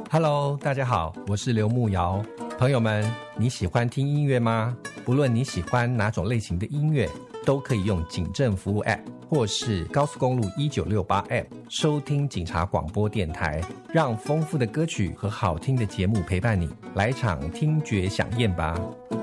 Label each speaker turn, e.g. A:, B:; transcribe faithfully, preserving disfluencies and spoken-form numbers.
A: Hello， 大家好，我是刘慕瑶。朋友们，你喜欢听音乐吗？不论你喜欢哪种类型的音乐，都可以用警政服务 App 或是高速公路一九六八 App 收听警察广播电台，让丰富的歌曲和好听的节目陪伴你，来场听觉飨宴吧。